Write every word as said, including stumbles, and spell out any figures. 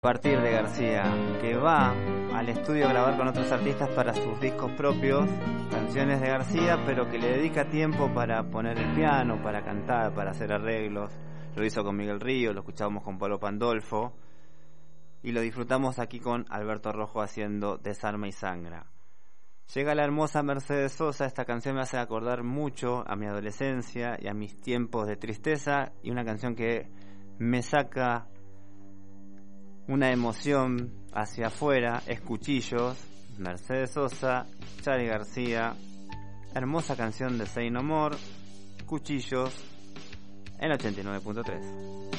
Partir de García, que va al estudio a grabar con otros artistas para sus discos propios, canciones de García, pero que le dedica tiempo para poner el piano, para cantar, para hacer arreglos. Lo hizo con Miguel Río, lo escuchábamos con Pablo Pandolfo y lo disfrutamos aquí con Alberto Rojo haciendo Desarma y Sangra. Llega la hermosa Mercedes Sosa. Esta canción me hace acordar mucho a mi adolescencia y a mis tiempos de tristeza, y una canción que me saca una emoción hacia afuera. Es Cuchillos, Mercedes Sosa, Charly García, hermosa canción de Say No More, Cuchillos, en ochenta y nueve punto tres.